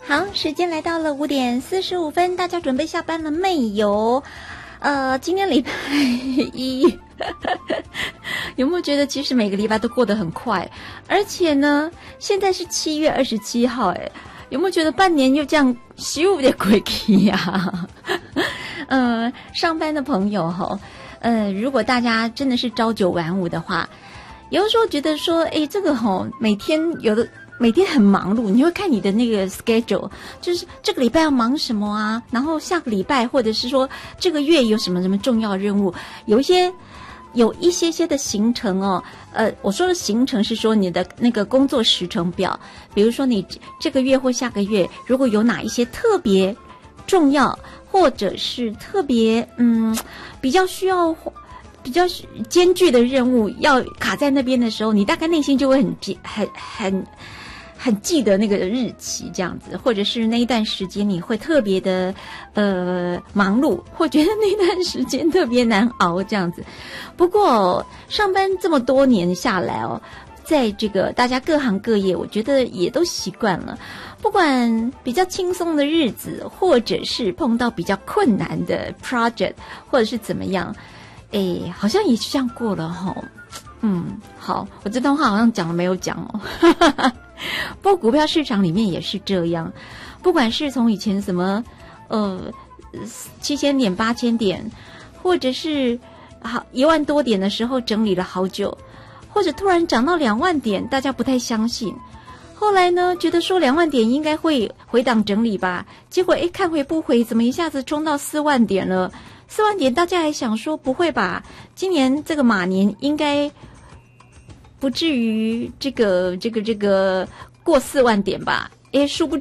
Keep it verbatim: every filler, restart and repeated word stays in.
好，时间来到了五点四十五分，大家准备下班了没有？呃，今天礼拜一，有没有觉得其实每个礼拜都过得很快？而且呢，现在是七月二十七号，哎，有没有觉得半年又这样咻的过去呀？呃，上班的朋友哈，呃，如果大家真的是朝九晚五的话，有的时候觉得说，哎，这个哈，每天有的。每天很忙碌，你会看你的那个 schedule， 就是这个礼拜要忙什么啊，然后下个礼拜或者是说这个月有什么什么重要任务，有一些有一些些的行程哦，呃，我说的行程是说你的那个工作时程表，比如说你这个月或下个月如果有哪一些特别重要，或者是特别嗯比较需要比较艰巨的任务要卡在那边的时候，你大概内心就会很很很很记得那个日期这样子，或者是那一段时间你会特别的呃忙碌，或觉得那段时间特别难熬这样子。不过上班这么多年下来哦，在这个大家各行各业，我觉得也都习惯了，不管比较轻松的日子，或者是碰到比较困难的 project， 或者是怎么样，哎，好像也就这样过了齁。嗯，好，我这段话好像讲了没有讲哦。不过股票市场里面也是这样，不管是从以前什么呃七千点、八千点，或者是好一万多点的时候整理了好久，或者突然涨到两万点，大家不太相信。后来呢，觉得说两万点应该会回档整理吧，结果哎看回不回，怎么一下子冲到四万点了？四万点大家还想说不会吧，今年这个马年应该不至于这个这个这个过四万点吧？诶，殊不